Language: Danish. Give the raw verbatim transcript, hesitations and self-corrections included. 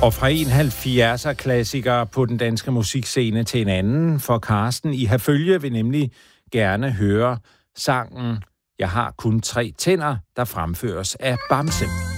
Og fra en halvfjerdser-klassiker på den danske musikscene til en anden, for Carsten i Herfølge vil nemlig gerne høre sangen Jeg har kun tre tænder, der fremføres af Bamse.